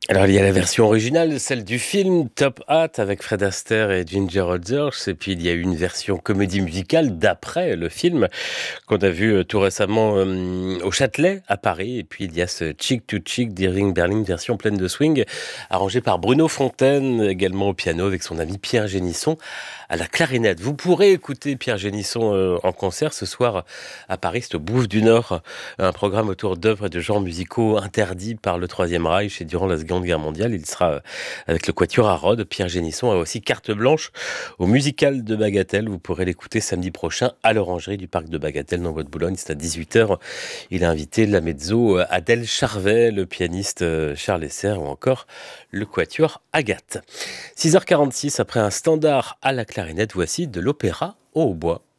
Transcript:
Alors, il y a la version originale, celle du film Top Hat avec Fred Astaire et Ginger Rogers. Et puis, il y a eu une version comédie musicale d'après le film qu'on a vu tout récemment au Châtelet à Paris. Et puis, il y a ce Chick to Chick d'Irving Berlin, version pleine de swing, arrangée par Bruno Fontaine, également au piano avec son ami Pierre Génisson à la clarinette. Vous pourrez écouter Pierre Génisson en concert ce soir à Paris, c'est au Bouffe du Nord, un programme autour d'œuvres et de genres musicaux interdits par le Troisième Reich et durant la Seconde Guerre mondiale. Il sera avec le Quatuor à Rhodes. Pierre Génisson a aussi carte blanche au musical de Bagatelle. Vous pourrez l'écouter samedi prochain à l'Orangerie du Parc de Bagatelle dans votre Boulogne. C'est à 18h. Il a invité la mezzo Adèle Charvet, le pianiste Charles Esser ou encore le Quatuor Agathe. 6h46 après un standard à la clarinette, voici de l'opéra au hautbois.